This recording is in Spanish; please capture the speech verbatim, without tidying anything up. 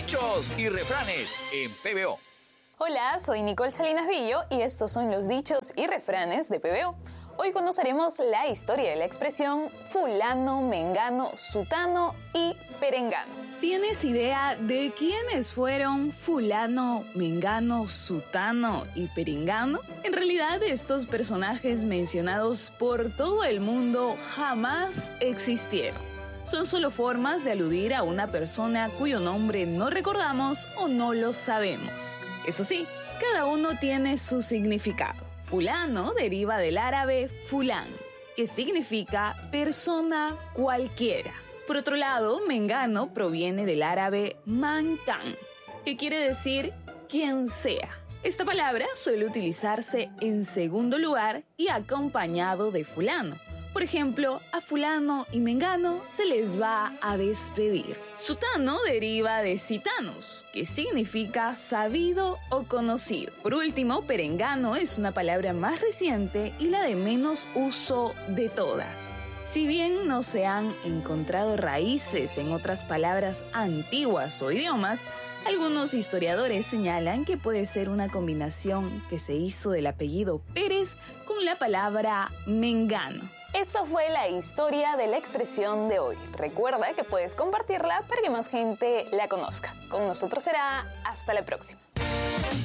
Dichos y refranes en P B O. Hola, soy Nicole Salinas Villo y estos son los dichos y refranes de P B O. Hoy conoceremos la historia de la expresión fulano, mengano, sutano y perengano. ¿Tienes idea de quiénes fueron fulano, mengano, sutano y perengano? En realidad, estos personajes mencionados por todo el mundo jamás existieron. Son solo formas de aludir a una persona cuyo nombre no recordamos o no lo sabemos. Eso sí, cada uno tiene su significado. Fulano deriva del árabe fulán, que significa persona cualquiera. Por otro lado, mengano proviene del árabe man kan, que quiere decir quien sea. Esta palabra suele utilizarse en segundo lugar y acompañado de fulano. Por ejemplo, a fulano y mengano se les va a despedir. Sutano deriva de sitanus, que significa sabido o conocido. Por último, perengano es una palabra más reciente y la de menos uso de todas. Si bien no se han encontrado raíces en otras palabras antiguas o idiomas, algunos historiadores señalan que puede ser una combinación que se hizo del apellido Pérez con la palabra mengano. Esta fue la historia de la expresión de hoy. Recuerda que puedes compartirla para que más gente la conozca. Con nosotros será hasta la próxima.